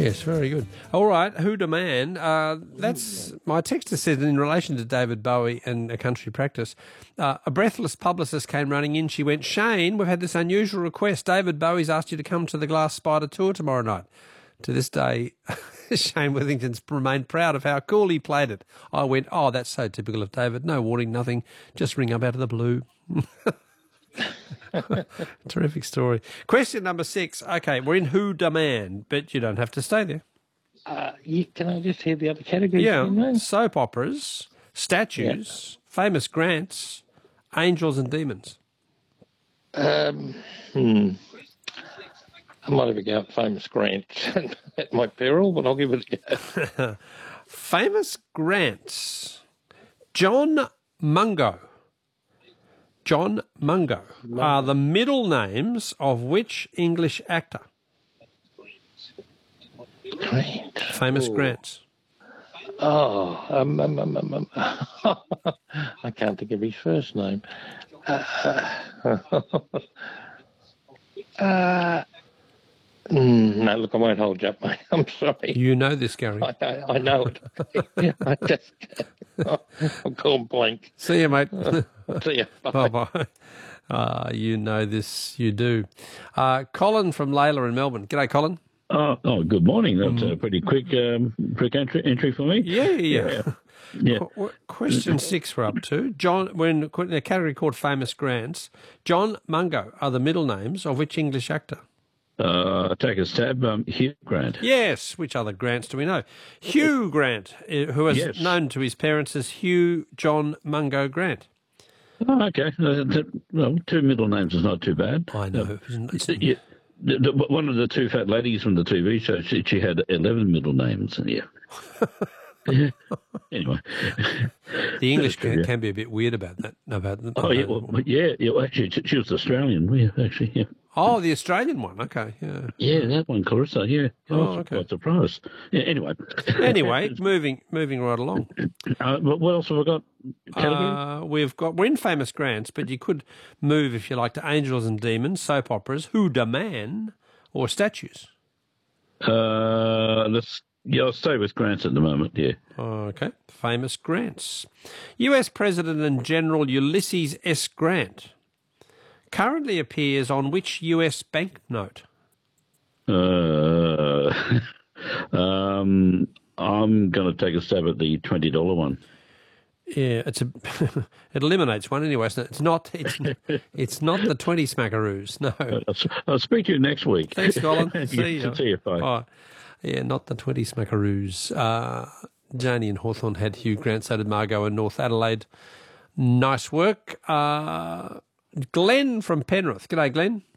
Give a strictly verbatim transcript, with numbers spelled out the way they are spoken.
Yes, very good. All right, Who Da Man? Uh, that's my texter said in relation to David Bowie and A Country Practice. Uh, a breathless publicist came running in. She went, Shane, we've had this unusual request. David Bowie's asked you to come to the Glass Spider tour tomorrow night. To this day, Shane Withington's remained proud of how cool he played it. I went, oh, that's so typical of David. No warning, nothing. Just ring up out of the blue. Terrific story. Question number six. Okay, we're in Who Da Man, but you don't have to stay there. Uh, yeah, can I just hear the other categories? Yeah, soap operas, statues, yeah. famous grants, angels and demons. Um, hmm. I might have a go at famous grants at my peril, but I'll give it a go. Famous grants. John Mungo. John Mungo are the middle names of which English actor? Grant. Famous Ooh. Grants. Oh, um, um, um, um, um. I can't think of his first name. Uh, uh, no, look, I won't hold you up, mate. I'm sorry. You know this, Gary. I, I, I know it. I just, I'm going blank. See you, mate. See you. Bye. Bye-bye. Uh, you know this, you do. Uh, Colin from Layla in Melbourne. G'day, Colin. Oh, oh, good morning. That's mm. a pretty quick um, quick entry, entry for me. Yeah, yeah. yeah. yeah. Qu- question six we're up to. John, we're in a category called Famous Grants. John Mungo are the middle names of which English actor? Uh, take a stab. Um, Hugh Grant. Yes. Which other Grants do we know? Hugh Grant, who is yes. known to his parents as Hugh John Mungo Grant. Oh, okay. Uh, th- well, two middle names is not too bad. I know. Uh, yeah, the, the, one of the two fat ladies from the T V show, she, she had eleven middle names. Yeah. yeah. Anyway. The English can, can be a bit weird about that. About, about oh, yeah. Well, yeah, yeah. Well, actually, she was Australian. Yeah, actually, yeah. Oh, the Australian one. Okay, yeah. Yeah, that one, Clarissa. Yeah. Oh, I was okay. quite surprised. Yeah, anyway. Anyway, moving moving right along. Uh, what else have we got? Uh, we've got we're in Famous Grants, but you could move if you like to Angels and Demons, soap operas, Who Da Man, or statues. Uh, let's. Yeah, I'll stay with grants at the moment, yeah. Okay. Famous grants. U S President and General Ulysses S. Grant currently appears on which U S banknote? Uh, um, I'm going to take a stab at the twenty dollar one. Yeah, it's a it eliminates one anyway. It's not. It's not. It's, it's not the twenty smackaroos. No. I'll, I'll speak to you next week. Thanks, Colin. See you. See you. Bye. Bye. Yeah, not the twenty smackaroos. Uh, Janie and Hawthorne had Hugh Grant, so did Margot and North Adelaide. Nice work. Uh, Glenn from Penrith. G'day, Glenn.